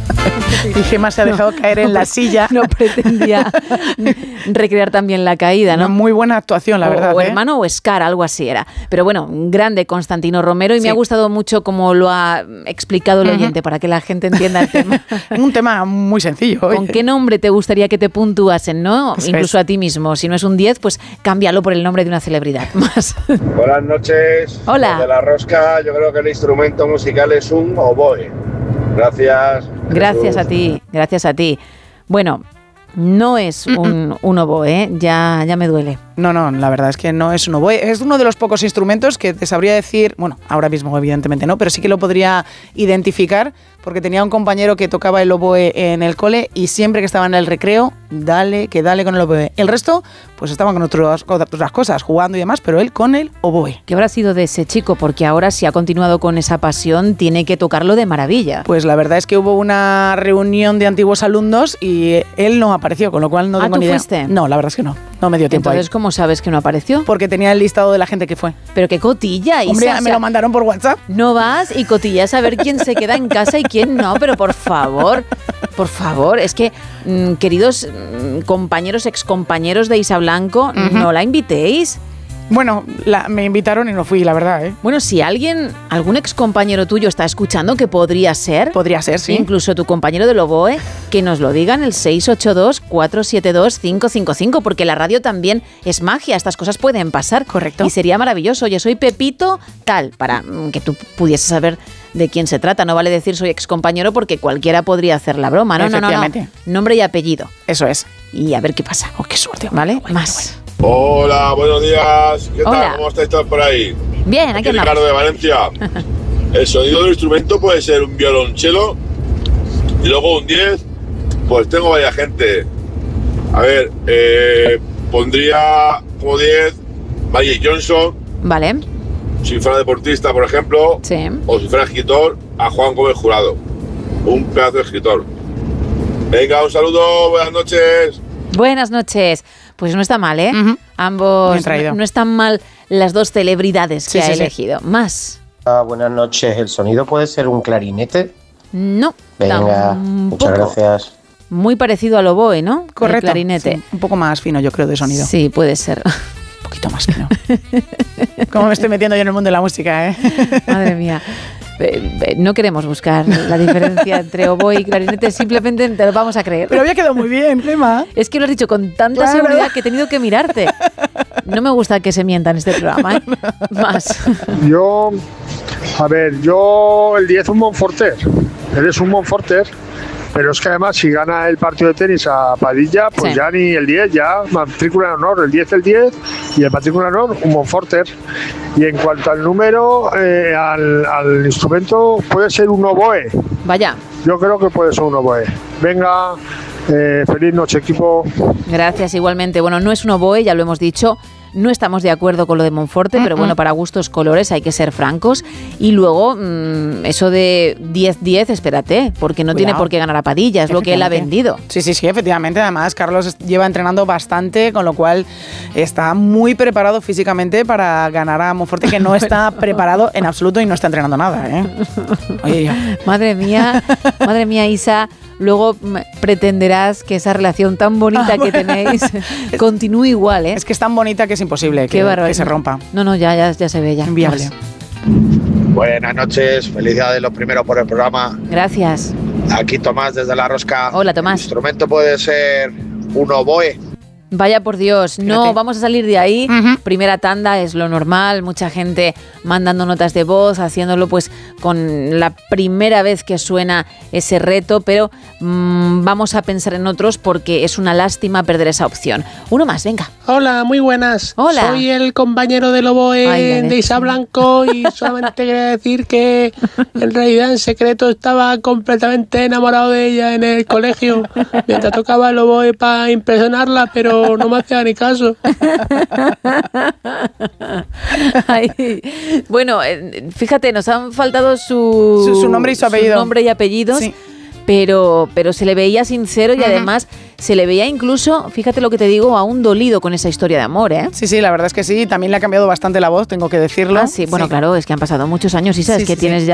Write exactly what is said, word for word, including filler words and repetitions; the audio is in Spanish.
Y Gemma se ha dejado no, caer en no, la silla. No pretendía recrear también la caída, ¿no? Una muy buena actuación, la o, verdad. O ¿eh? hermano o Scar, algo así era. Pero bueno, grande Constantino Romero y sí. me ha gustado mucho cómo lo ha explicado el oyente, uh-huh. para que la gente entienda el tema. Un tema muy sencillo. ¿Con oye. qué nombre te gustaría que te puntuasen, no? Eso Incluso es. A ti mismo. Si no es un diez, pues cámbialo por el nombre de una celebridad. Más. Buenas noches. Hola. De la rosca, yo creo que el instrumento musical es un oboe. Gracias. Gracias Jesús. a ti, gracias a ti. Bueno, no es un, un oboe, ¿eh? ya, ya me duele. No, no, la verdad es que no es un oboe. Es uno de los pocos instrumentos que te sabría decir, bueno, ahora mismo evidentemente no, pero sí que lo podría identificar porque tenía un compañero que tocaba el oboe en el cole y siempre que estaba en el recreo, dale, que dale con el oboe. El resto, pues estaban con otros, otras cosas, jugando y demás, pero él con el oboe. ¿Qué habrá sido de ese chico? Porque ahora si ha continuado con esa pasión, tiene que tocarlo de maravilla. Pues la verdad es que hubo una reunión de antiguos alumnos y él no apareció, con lo cual no tengo ¿Ah, ni tú idea. fuiste? No, la verdad es que no, no me dio tiempo. Entonces, ahí. ¿cómo sabes que no apareció? Porque tenía el listado de la gente que fue. Pero qué cotilla, Isa. Hombre, me o sea, lo mandaron por WhatsApp. No vas y cotillas a ver quién se queda en casa y quién no, pero por favor, por favor, es que, mmm, queridos mmm, compañeros, excompañeros de Isa Blanco, uh-huh. no la invitéis. Bueno, la, me invitaron y no fui, la verdad, ¿eh? Bueno, si alguien, algún excompañero tuyo está escuchando, que podría ser. Podría ser, sí. Incluso tu compañero del oboe, que nos lo digan el seis ocho dos, cuatro siete dos, cinco cinco cinco, porque la radio también es magia, estas cosas pueden pasar. Correcto. Y sería maravilloso. Oye, soy Pepito, tal, para que tú pudieses saber de quién se trata. No vale decir soy excompañero porque cualquiera podría hacer la broma. No, no, no, no. Nombre y apellido. Eso es. Y a ver qué pasa. Oh, qué suerte. ¿Vale? Bueno, Más. bueno. Hola, buenos días. ¿Qué Hola. tal? ¿Cómo estáis todos por ahí? Bien, aquí, aquí andamos. Ricardo de Valencia. El sonido del instrumento puede ser un violonchelo y luego un diez. Pues tengo varias gente. A ver, eh, pondría como diez Magic Johnson. Vale. Si fuera deportista, por ejemplo. Sí. O si fuera escritor, a Juan Gómez Jurado. Un pedazo de escritor. Venga, un saludo, buenas noches. Buenas noches. Pues no está mal, ¿eh? Uh-huh. Ambos, no, no están mal las dos celebridades sí, que sí, ha sí. elegido. Más. Ah, buenas noches. ¿El sonido puede ser un clarinete? No. Venga, tampoco. muchas gracias. Muy parecido al oboe, ¿no? Correcto. El clarinete. Sí, un poco más fino, yo creo, de sonido. Sí, puede ser. Un poquito más fino. Cómo me estoy metiendo yo en el mundo de la música, ¿eh? Madre mía. No queremos buscar la diferencia entre oboe y clarinete, simplemente te lo vamos a creer. Pero había quedado muy bien, Gemma. Es que lo has dicho con tanta claro. seguridad que he tenido que mirarte. No me gusta que se mienta en este programa, ¿eh? Más. Yo, a ver, yo el diez un Monforter. Eres un Monforter. Pero es que además si gana el partido de tenis a Padilla, pues sí. ya ni el diez, ya matrícula en honor, el diez el diez y el matrícula en honor un Monforter. Y en cuanto al número, eh, al, al instrumento, puede ser un oboe. Vaya. Yo creo que puede ser un oboe. Venga, eh, feliz noche, equipo. Gracias, igualmente. Bueno, no es un oboe, ya lo hemos dicho. No estamos de acuerdo con lo de Monforte, pero bueno, para gustos colores hay que ser francos. Y luego, mmm, eso de diez diez, espérate, porque no Cuidado. Tiene por qué ganar a Padilla, es lo que él ha vendido. Sí, sí, sí, efectivamente. Además, Carlos lleva entrenando bastante, con lo cual está muy preparado físicamente para ganar a Monforte, que no está preparado en absoluto y no está entrenando nada, ¿eh? Oye, ya. Madre mía, madre mía, Isa. Luego pretenderás que esa relación tan bonita ah, bueno. que tenéis continúe igual, ¿eh? Es que es tan bonita que es imposible que, que se rompa. No, no, ya, ya, ya se ve ya. Inviable. Buenas noches, felicidades los primeros por el programa. Gracias. Aquí Tomás desde La Rosca. Hola, Tomás. El instrumento puede ser un oboe. Vaya por Dios, no Fíjate. Vamos a salir de ahí. Uh-huh. Primera tanda es lo normal, mucha gente mandando notas de voz, haciéndolo pues con la primera vez que suena ese reto, pero mmm, vamos a pensar en otros porque es una lástima perder esa opción. Uno más, venga. Hola, muy buenas. Hola. Soy el compañero del oboe Ay, de Isa Blanco y solamente quería decir que en realidad en secreto estaba completamente enamorado de ella en el colegio mientras tocaba el oboe para impresionarla, pero no me hacía ni caso. Ay, bueno, fíjate, nos han faltado su, su, su nombre y su apellido. Su nombre y apellidos. Sí. Pero, pero se le veía sincero y uh-huh. además se le veía incluso, fíjate lo que te digo, aún dolido con esa historia de amor, ¿eh? Sí, sí, la verdad es que sí. También le ha cambiado bastante la voz, tengo que decirlo. Ah, sí, bueno, sí. claro, es que han pasado muchos años y sabes sí, que sí, tienes sí. ya